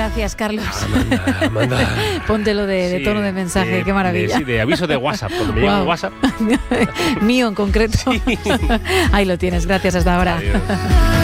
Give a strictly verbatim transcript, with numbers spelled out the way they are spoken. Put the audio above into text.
Gracias, Carlos. Amanda, Amanda. Póntelo de, de Sí, tono de mensaje, de- qué maravilla. de- sí, de aviso de WhatsApp, cuando me llega Guau. un WhatsApp. Mío en concreto. Ahí lo tienes, gracias, hasta ahora. Adiós.